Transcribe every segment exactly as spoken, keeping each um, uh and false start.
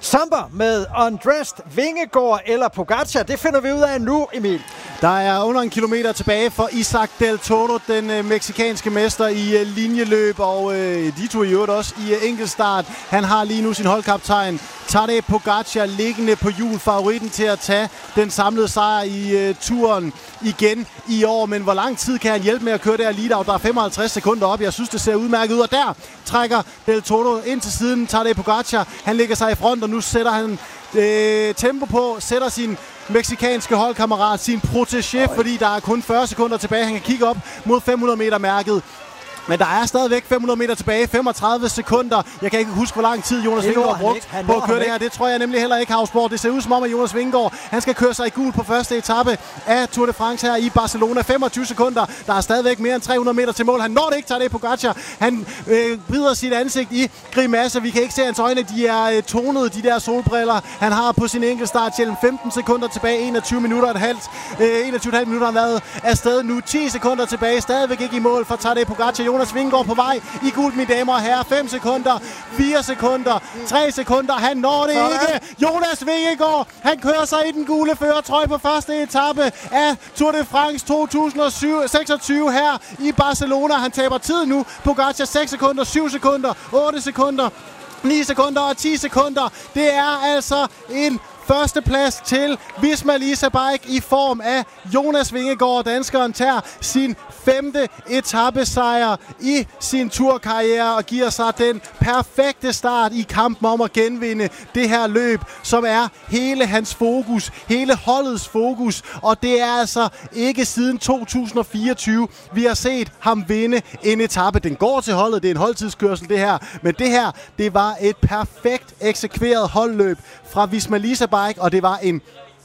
Samper med Undressed, Vingegaard eller Pogacar. Det finder vi ud af nu, Emil. Der er under en kilometer tilbage for Isaac Del Toro, den øh, meksikanske mester i øh, linjeløb, og øh, de to i øvrigt også i øh, enkeltstart. Han har lige nu sin holdkaptajn Tadej Pogacar liggende på hjul, favoritten til at tage den samlede sejr i øh, turen igen i år. Men hvor lang tid kan han hjælpe med at køre der lead-out? Der er femoghalvtreds sekunder op. Jeg synes, det ser udmærket ud, og der trækker Del Toro ind til siden. Tadej Pogacar, han ligger sig i front, og nu sætter han øh, tempo på, sætter sin meksikanske holdkammerat, sin protégé, fordi der er kun fyrre sekunder tilbage. Han kan kigge op mod fem hundrede meter mærket. Men der er stadigvæk fem hundrede meter tilbage, femogtredive sekunder. Jeg kan ikke huske, hvor lang tid Jonas Vingegaard har brugt på at køre det her. Det tror jeg nemlig heller ikke, Havsborg. Det ser ud som om, at Jonas Vingegaard, han skal køre sig i gul på første etape af Tour de France her i Barcelona. femogtyve sekunder. Der er stadigvæk mere end tre hundrede meter til mål. Han når det ikke, tager det på Pogacar. Han øh, vrider sit ansigt i grimasse. Vi kan ikke se hans øjne. De er øh, tonede, de der solbriller. Han har på sin enkeltstart til femten sekunder tilbage. enogtyve minutter og et halvt. Øh, enogtyve komma fem minutter har været afsted nu. ti sekunder tilbage. Stadigvæk ikke i mål for Tadej Pogacar. Jonas Vingegaard på vej i gult, mine damer og herrer. fem sekunder, fire sekunder, tre sekunder. Han når det ikke. Jonas Vingegaard, han kører sig i den gule førertrøje på første etape af Tour de France to tusind og seksogtyve her i Barcelona. Han taber tid nu. Pogacar seks sekunder, syv sekunder, otte sekunder, ni sekunder og ti sekunder. Det er altså en førsteplads til Visma Lease Bike i form af Jonas Vingegaard. Danskeren tager sin femte etappesejr i sin turkarriere og giver sig den perfekte start i kampen om at genvinde det her løb, som er hele hans fokus, hele holdets fokus. Og det er altså ikke siden to tusind og fireogtyve, vi har set ham vinde en etape. Den går til holdet, det er en holdtidskørsel det her, men det her, det var et perfekt eksekveret holdløb fra Visma Lease Bike, og det var en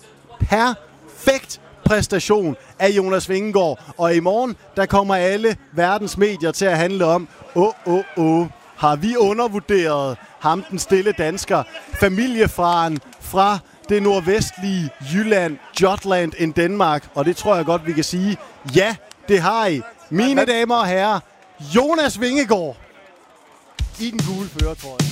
perfekt præstation af Jonas Vingegaard. Og i morgen, der kommer alle verdens medier til at handle om, åh, åh, åh, har vi undervurderet ham, den stille dansker, familiefaren fra det nordvestlige Jylland, Jutland in Danmark. Og det tror jeg godt, vi kan sige, ja, det har I. Mine damer og herrer, Jonas Vingegaard i den gule førertrøje.